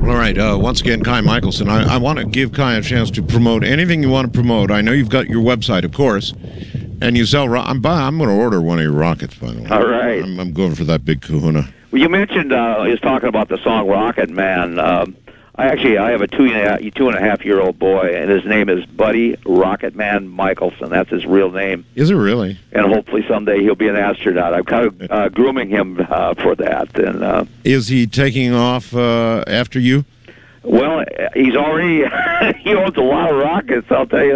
All right. Once again, Kai Michelson. I want to give Kai a chance to promote anything you want to promote. I know you've got your website, of course, and you sell. I'm going to order one of your rockets, by the way. All right. I'm going for that big kahuna. Well, you mentioned he was talking about the song Rocket Man. I have a 2.5-year-old boy, and his name is Buddy Rocket Man Michelson. That's his real name. Is it really? And hopefully someday he'll be an astronaut. I'm kind of grooming him for that. And is he taking off after you? Well, he's already he owns a lot of rockets. I'll tell you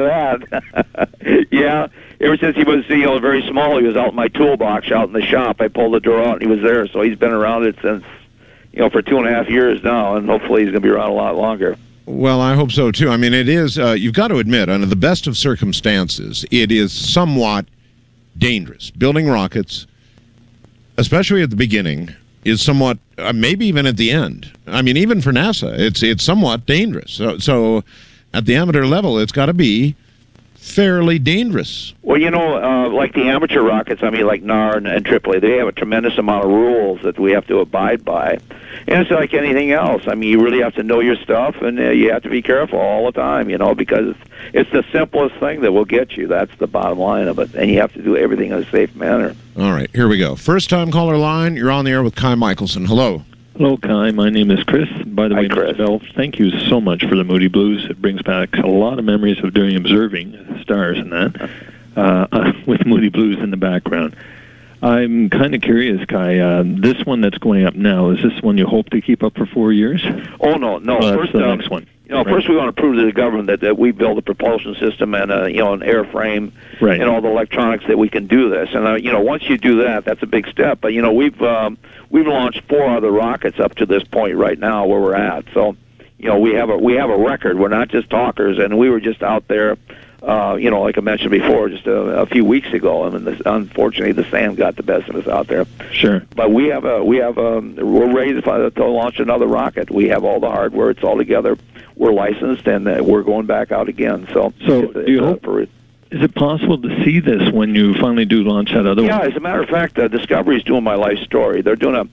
that. Yeah. Ever since he was very small, he was out in my toolbox out in the shop. I pulled the door out, and he was there. So he's been around it since. For 2.5 years now, and hopefully he's going to be around a lot longer. Well, I hope so, too. I mean, it is, you've got to admit, under the best of circumstances, it is somewhat dangerous. Building rockets, especially at the beginning, is somewhat, maybe even at the end. I mean, even for NASA, it's somewhat dangerous. So at the amateur level, it's got to be fairly dangerous. Well, like the amateur rockets, like NAR and AAA, they have a tremendous amount of rules that we have to abide by. And it's like anything else. You really have to know your stuff, and you have to be careful all the time, because it's the simplest thing that will get you. That's the bottom line of it. And you have to do everything in a safe manner. All right, here we go. First-time caller line. You're on the air with Kai Michelson. Hello. Hello, Kai. My name is Chris. By the way, Chris. Mr. Bell, thank you so much for the Moody Blues. It brings back a lot of memories of doing observing stars and that, with Moody Blues in the background. I'm kind of curious, Kai. This one that's going up now, is this one you hope to keep up for 4 years? Oh, no. Well, First, that's the next one. Right. First we want to prove to the government that we build a propulsion system and an airframe right. and all the electronics that we can do this. And once you do that, that's a big step. But we've launched 4 other rockets up to this point right now where we're at. So we have a record. We're not just talkers, and we were just out there. Like I mentioned before, just a few weeks ago. Unfortunately, the sand got the best of us out there. Sure. But we're ready to launch another rocket. We have all the hardware. It's all together. We're licensed, and we're going back out again. So do you hope? Is it possible to see this when you finally do launch that other one? Yeah, as a matter of fact, Discovery is doing my life story. They're doing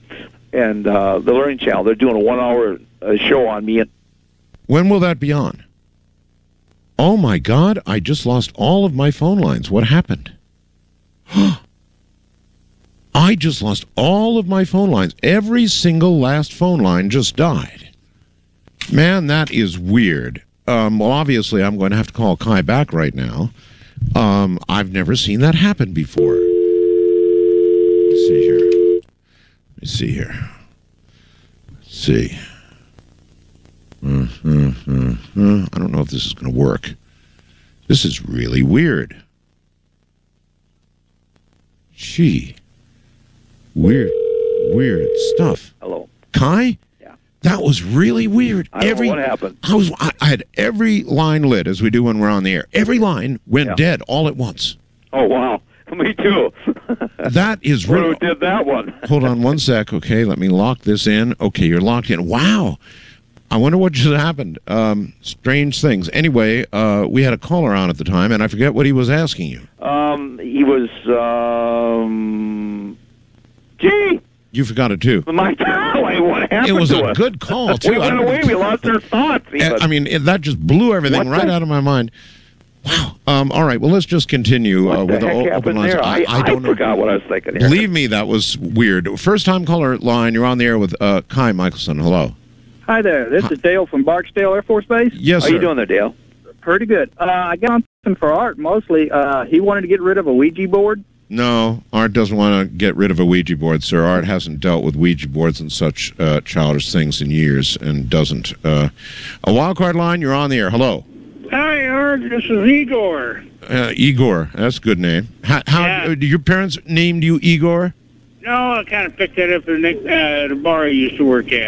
the Learning Channel. They're doing a 1-hour show on me. When will that be on? Oh, my God, I just lost all of my phone lines. What happened? I just lost all of my phone lines. Every single last phone line just died. Man, that is weird. Well, obviously, I'm going to have to call Kai back right now. I've never seen that happen before. Let's see here. Let's see. I don't know if this is going to work. This is really weird. Gee. Weird stuff. Hello. Kai? Yeah. That was really weird. I don't know what happened. I had every line lit, as we do when we're on the air. Every line went dead all at once. Oh, wow. Me too. That is really... Who did that one? Hold on one sec. Okay, let me lock this in. Okay, you're locked in. Wow. I wonder what just happened. Strange things. Anyway, we had a caller on at the time, and I forget what he was asking you. He was, gee. You forgot it, too. My golly, what happened to us? It was a good call, too. We went away. We lost our thoughts. That just blew everything out of my mind. Wow. All right, well, let's just continue with the open lines. I don't know. Forgot what I was thinking here. Believe me, that was weird. First-time caller line, you're on the air with Kai Michelson. Hello. Hi there. This is Dale from Barksdale Air Force Base. Yes, sir. How you doing there, Dale? Pretty good. I got something for Art mostly. He wanted to get rid of a Ouija board. No, Art doesn't want to get rid of a Ouija board, sir. Art hasn't dealt with Ouija boards and such childish things in years and doesn't. A wildcard line, you're on the air. Hello. Hi, Art. This is Igor. Igor, that's a good name. How your parents named you Igor? No, I kind of picked that up at the bar I used to work at.